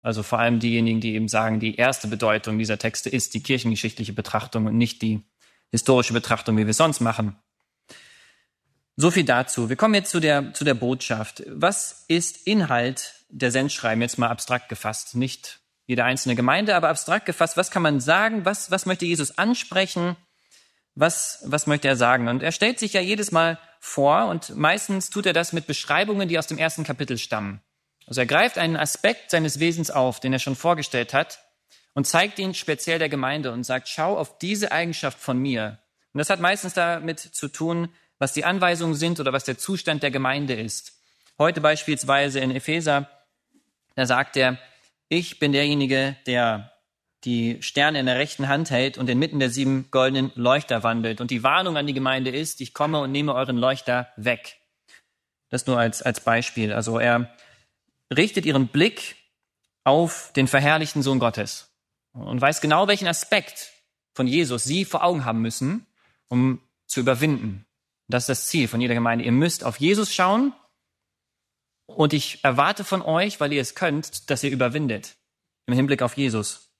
Also vor allem diejenigen, die eben sagen, die erste Bedeutung dieser Texte ist die kirchengeschichtliche Betrachtung und nicht die historische Betrachtung, wie wir es sonst machen. So viel dazu. Wir kommen jetzt zu der Botschaft. Was ist Inhalt der Sendschreiben? Jetzt mal abstrakt gefasst. Nicht jede einzelne Gemeinde, aber abstrakt gefasst. Was kann man sagen? Was möchte Jesus ansprechen? Was möchte er sagen? Und er stellt sich ja jedes Mal vor und meistens tut er das mit Beschreibungen, die aus dem ersten Kapitel stammen. Also er greift einen Aspekt seines Wesens auf, den er schon vorgestellt hat und zeigt ihn speziell der Gemeinde und sagt, schau auf diese Eigenschaft von mir. Und das hat meistens damit zu tun, was die Anweisungen sind oder was der Zustand der Gemeinde ist. Heute beispielsweise in Epheser, da sagt er, ich bin derjenige, der die Sterne in der rechten Hand hält und inmitten der 7 goldenen Leuchter wandelt. Und die Warnung an die Gemeinde ist, ich komme und nehme euren Leuchter weg. Das nur als Beispiel. Also er richtet ihren Blick auf den verherrlichten Sohn Gottes und weiß genau, welchen Aspekt von Jesus sie vor Augen haben müssen, um zu überwinden. Das ist das Ziel von jeder Gemeinde. Ihr müsst auf Jesus schauen und ich erwarte von euch, weil ihr es könnt, dass ihr überwindet im Hinblick auf Jesus.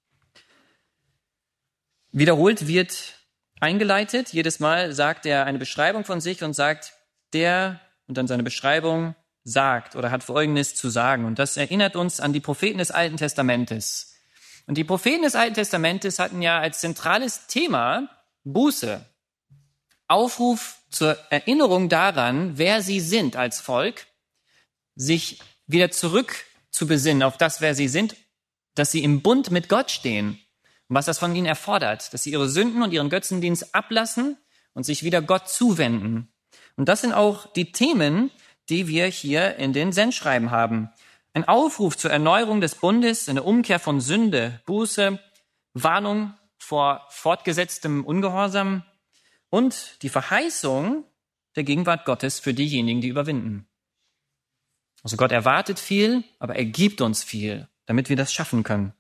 Wiederholt wird eingeleitet. Jedes Mal sagt er eine Beschreibung von sich und sagt, der und dann seine Beschreibung sagt oder hat Folgendes zu sagen. Und das erinnert uns an die Propheten des Alten Testamentes. Und die Propheten des Alten Testamentes hatten ja als zentrales Thema Buße. Aufruf zur Erinnerung daran, wer sie sind als Volk, sich wieder zurück zu besinnen auf das, wer sie sind, dass sie im Bund mit Gott stehen und was das von ihnen erfordert, dass sie ihre Sünden und ihren Götzendienst ablassen und sich wieder Gott zuwenden. Und das sind auch die Themen, die wir hier in den Sendschreiben haben. Ein Aufruf zur Erneuerung des Bundes, eine Umkehr von Sünde, Buße, Warnung vor fortgesetztem Ungehorsam und die Verheißung der Gegenwart Gottes für diejenigen, die überwinden. Also Gott erwartet viel, aber er gibt uns viel, damit wir das schaffen können.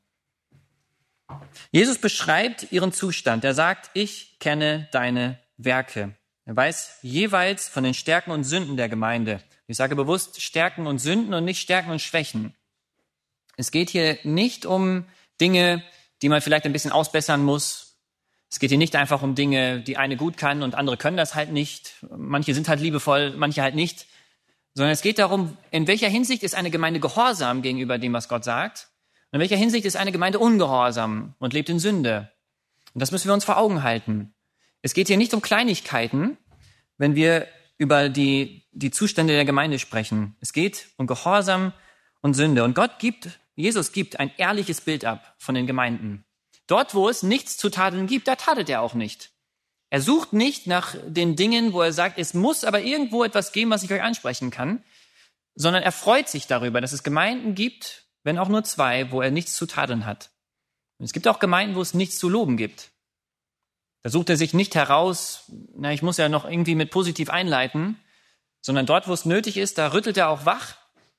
Jesus beschreibt ihren Zustand. Er sagt, ich kenne deine Werke. Er weiß jeweils von den Stärken und Sünden der Gemeinde. Ich sage bewusst Stärken und Sünden und nicht Stärken und Schwächen. Es geht hier nicht um Dinge, die man vielleicht ein bisschen ausbessern muss. Es geht hier nicht einfach um Dinge, die eine gut kann und andere können das halt nicht. Manche sind halt liebevoll, manche halt nicht. Sondern es geht darum, in welcher Hinsicht ist eine Gemeinde gehorsam gegenüber dem, was Gott sagt. Und in welcher Hinsicht ist eine Gemeinde ungehorsam und lebt in Sünde. Und das müssen wir uns vor Augen halten. Es geht hier nicht um Kleinigkeiten, wenn wir über die Zustände der Gemeinde sprechen. Es geht um Gehorsam und Sünde. Und Jesus gibt ein ehrliches Bild ab von den Gemeinden. Dort, wo es nichts zu tadeln gibt, da tadelt er auch nicht. Er sucht nicht nach den Dingen, wo er sagt, es muss aber irgendwo etwas geben, was ich euch ansprechen kann, sondern er freut sich darüber, dass es Gemeinden gibt, wenn auch nur 2, wo er nichts zu tadeln hat. Und es gibt auch Gemeinden, wo es nichts zu loben gibt. Da sucht er sich nicht heraus, ich muss ja noch irgendwie mit positiv einleiten, sondern dort, wo es nötig ist, da rüttelt er auch wach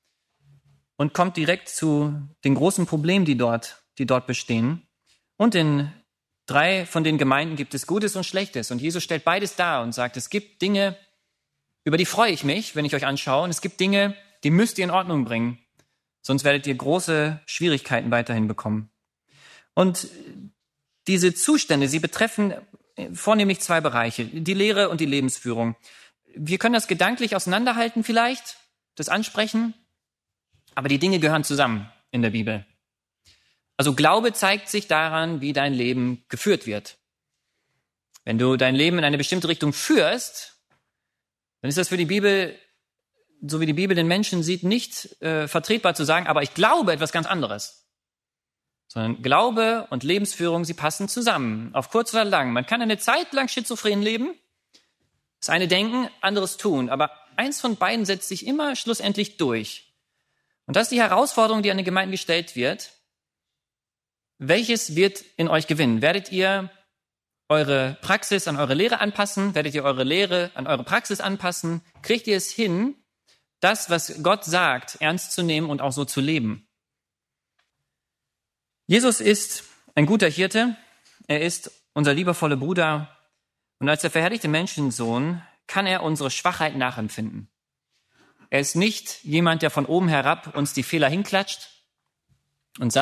und kommt direkt zu den großen Problemen, die dort bestehen. Und in 3 von den Gemeinden gibt es Gutes und Schlechtes. Und Jesus stellt beides dar und sagt, es gibt Dinge, über die freue ich mich, wenn ich euch anschaue. Und es gibt Dinge, die müsst ihr in Ordnung bringen. Sonst werdet ihr große Schwierigkeiten weiterhin bekommen. Und diese Zustände, sie betreffen vornehmlich 2 Bereiche, die Lehre und die Lebensführung. Wir können das gedanklich auseinanderhalten vielleicht, das ansprechen, aber die Dinge gehören zusammen in der Bibel. Also Glaube zeigt sich daran, wie dein Leben geführt wird. Wenn du dein Leben in eine bestimmte Richtung führst, dann ist das für die Bibel, so wie die Bibel den Menschen sieht, nicht vertretbar zu sagen, aber ich glaube etwas ganz anderes. Sondern Glaube und Lebensführung, sie passen zusammen, auf kurz oder lang. Man kann eine Zeit lang schizophren leben, das eine denken, anderes tun, aber eins von beiden setzt sich immer schlussendlich durch. Und das ist die Herausforderung, die an die Gemeinden gestellt wird. Welches wird in euch gewinnen? Werdet ihr eure Praxis an eure Lehre anpassen? Werdet ihr eure Lehre an eure Praxis anpassen? Kriegt ihr es hin, das, was Gott sagt, ernst zu nehmen und auch so zu leben? Jesus ist ein guter Hirte. Er ist unser liebevoller Bruder. Und als der verherrlichte Menschensohn kann er unsere Schwachheit nachempfinden. Er ist nicht jemand, der von oben herab uns die Fehler hinklatscht, und